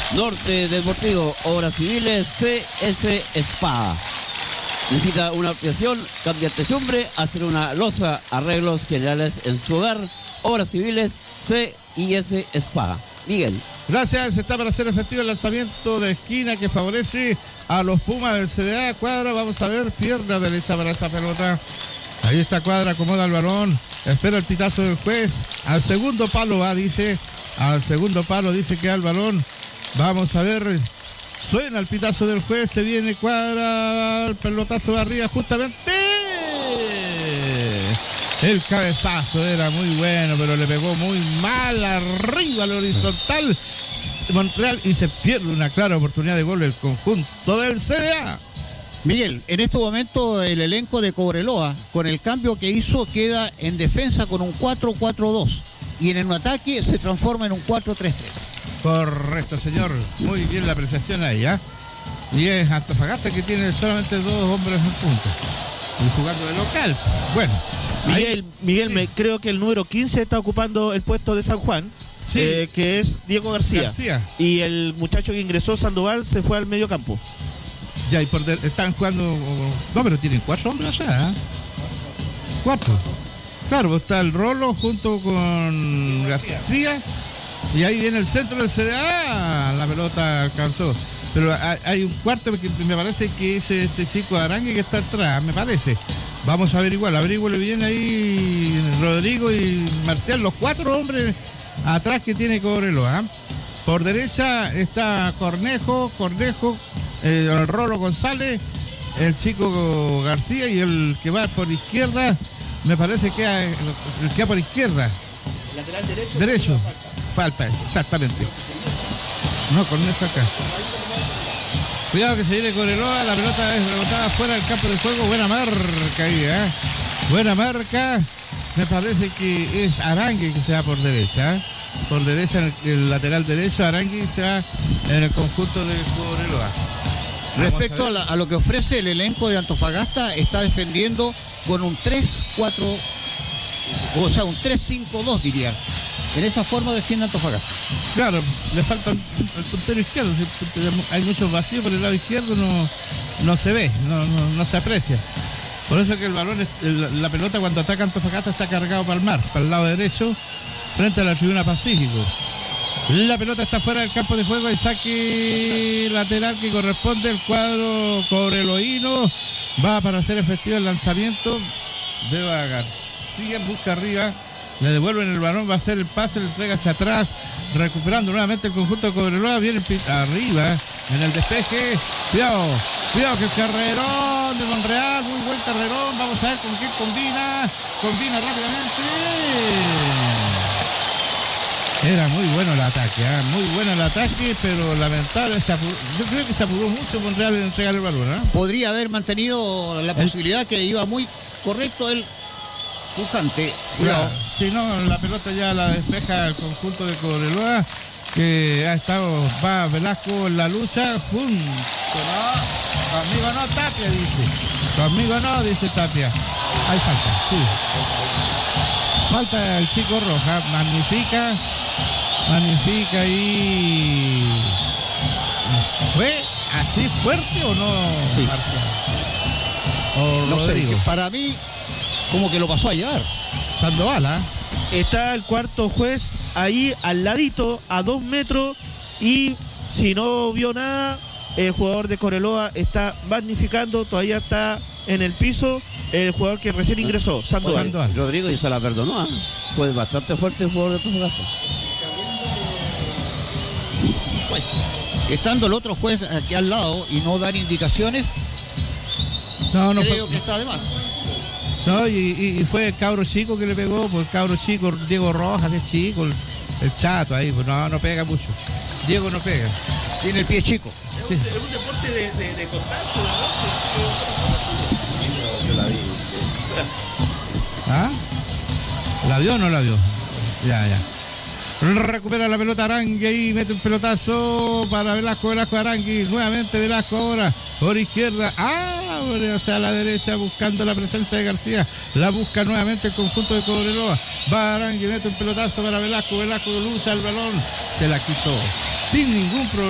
Norte Deportivo, Obras Civiles, CS Spa. Necesita una ampliación, cambiar techumbre, hacer una losa, arreglos generales en su hogar. Obras Civiles, CIS Spa. Miguel. Gracias, está para hacer efectivo el lanzamiento de esquina que favorece a los Pumas del CDA. Cuadra, vamos a ver, pierna derecha para esa pelota. Ahí está Cuadra, acomoda el balón, espera el pitazo del juez. Al segundo palo va, dice. Al segundo palo dice que va el balón. Vamos a ver, suena el pitazo del juez, se viene Cuadra, el pelotazo de arriba justamente. El cabezazo era muy bueno, pero le pegó muy mal arriba al horizontal Montreal y se pierde una clara oportunidad de gol el conjunto del CDA. Miguel, en este momento el elenco de Cobreloa, con el cambio que hizo, queda en defensa con un 4-4-2 y en un ataque se transforma en un 4-3-3. Correcto, señor. Muy bien la apreciación ahí, ¿eh? Y es Antofagasta que tiene solamente 2 hombres en punta y jugando de local. Bueno, Miguel, sí. Creo que el número 15 está ocupando el puesto de San Juan, sí. Que es Diego García. Y el muchacho que ingresó, Sandoval, se fue al medio campo. Ya, y están jugando. No, pero tienen 4 hombres allá, ¿eh? 4. Claro, pues está el Rolo junto con García. Y ahí viene el centro del CDA. La pelota alcanzó. Pero hay un cuarto que me parece que es este chico Arangue que está atrás, me parece. Vamos a averíguale bien ahí Rodrigo y Marcial, los 4 hombres atrás que tiene Cobreloa. Por derecha está Cornejo, el Rolo González, el chico García y el que va por izquierda, me parece que el que va por izquierda. Lateral derecho. Derecho. Falta eso, exactamente. No, Cornejo acá. Cuidado que se viene Cobreloa, la pelota es rebotada fuera del campo de juego. Buena marca ahí, ¿eh? Buena marca. Me parece que es Arangui que se va por derecha, ¿eh? Por derecha, en el lateral derecho, Arangui se va en el conjunto de Cobreloa. Respecto a lo que ofrece el elenco de Antofagasta, está defendiendo con un 3-4, o sea, un 3-5-2 diría. En esa forma defiende Antofagasta. Claro, le falta el puntero izquierdo. Hay muchos vacíos por el lado izquierdo, no se ve, no se aprecia. Por eso es que el balón, la pelota cuando ataca Antofagasta está cargado para el mar, para el lado derecho, frente a la tribuna Pacífico. La pelota está fuera del campo de juego, hay saque lateral que corresponde al cuadro cobreloíno. Va para hacer efectivo el lanzamiento. Veo a García, busca arriba. Le devuelven el balón, va a hacer el pase, le entrega hacia atrás, recuperando nuevamente el conjunto de Cobreloa, viene arriba, en el despeje, cuidado que el carrerón de Monreal, muy buen carrerón, vamos a ver con quién combina rápidamente. Era muy bueno el ataque, muy bueno el ataque, pero lamentable, yo creo que se apuró mucho Monreal en entregar el balón, ¿eh? Podría haber mantenido la posibilidad que iba muy correcto el pujante. Claro. Si no, la pelota ya la despeja el conjunto de Cobreloa, que va Velasco en la lucha, ¡pum! Conmigo no, Tapia, dice. Conmigo no, dice Tapia. Hay falta, sí. Falta el chico Roja, magnifica y... ¿Fue así fuerte o no? Sí. O no Rodrigo. sé, para mí como que lo pasó a llevar. Sandoval, Está el cuarto juez ahí al ladito, a 2 metros, y si no vio nada, el jugador de Cobreloa está magnificando, todavía está en el piso, el jugador que recién ingresó, Sandoval. Rodrigo ya se la perdonó, Fue bastante fuerte el jugador de Antofagasta. Pues, estando el otro juez aquí al lado y no dar indicaciones, creo que está de más. No, y fue el cabro chico que le pegó, pues el cabro chico, Diego Rojas, es chico, el chato ahí, pues no pega mucho. Diego no pega. Tiene el pie chico. Sí. Es un deporte de contacto, ¿no? Yo la vi. ¿La vio o no la vio? Ya. Recupera la pelota Arangui ahí, mete un pelotazo para Velasco Arangui, nuevamente Velasco ahora por izquierda, hacia la derecha buscando la presencia de García, la busca nuevamente el conjunto de Cobreloa, va Arangui, mete un pelotazo para Velasco lucha el balón, se la quitó sin ningún problema.